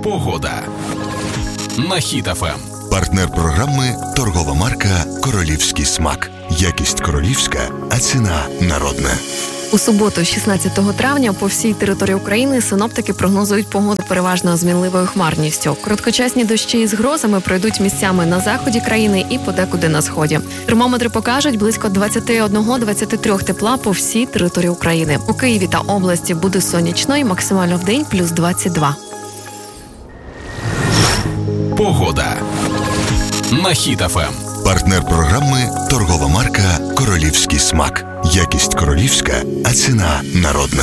Погода на Хіт ФМ. Партнер програми – торгова марка «Королівський смак». Якість королівська, а ціна народна. У суботу, 16 травня, по всій території України синоптики прогнозують погоду переважно з мінливою хмарністю. Короткочасні дощі із грозами пройдуть місцями на заході країни і подекуди на сході. Термометри покажуть близько 21-23 тепла по всій території України. У Києві та області буде сонячно і максимально вдень плюс 22. Погода на Хіт ФМ. Партнер програми – торгова марка «Королівський смак». Якість королівська, а ціна народна.